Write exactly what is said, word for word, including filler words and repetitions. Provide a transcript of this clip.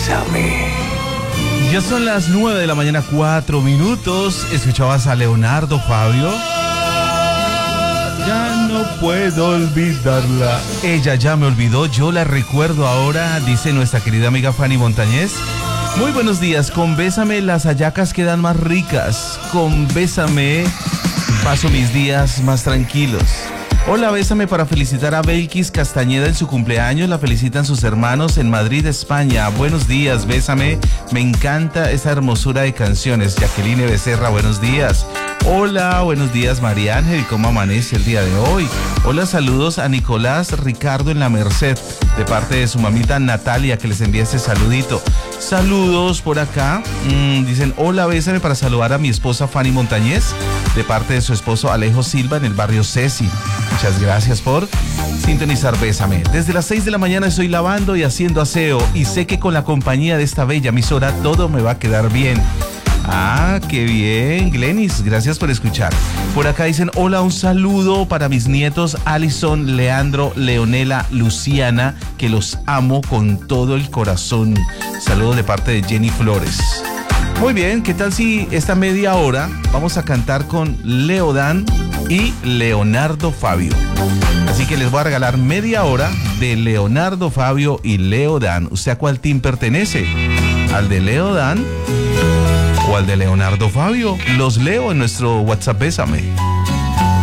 Bésame. Ya son las nueve de la mañana, cuatro minutos. ¿Escuchabas a Leonardo Fabio? Ya no puedo olvidarla. Ella ya me olvidó, yo la recuerdo ahora, dice nuestra querida amiga Fanny Montañez. Muy buenos días, con Bésame las hallacas quedan más ricas. Con Bésame paso mis días más tranquilos. Hola, Bésame para felicitar a Belkis Castañeda en su cumpleaños. La felicitan sus hermanos en Madrid, España. Buenos días, Bésame. Me encanta esa hermosura de canciones. Jacqueline Becerra, buenos días. Hola, buenos días, María Ángel. ¿Cómo amanece el día de hoy? Hola, saludos a Nicolás Ricardo en La Merced, de parte de su mamita Natalia, que les envía ese saludito. Saludos por acá. Mm, dicen, hola, Bésame para saludar a mi esposa Fanny Montañez, de parte de su esposo Alejo Silva en el barrio Ceci. Muchas gracias por sintonizar Bésame. Desde las seis de la mañana estoy lavando y haciendo aseo y sé que con la compañía de esta bella emisora todo me va a quedar bien. Ah, qué bien, Glenis, gracias por escuchar. Por acá dicen, hola, un saludo para mis nietos Alison, Leandro, Leonela, Luciana, que los amo con todo el corazón. Saludos de parte de Jenny Flores. Muy bien, ¿qué tal si esta media hora vamos a cantar con Leodán y Leonardo Fabio? Así que les voy a regalar media hora de Leonardo Fabio y Leodán. ¿Usted a cuál team pertenece? ¿Al de Leodán o al de Leonardo Fabio? Los leo en nuestro WhatsApp Bésame.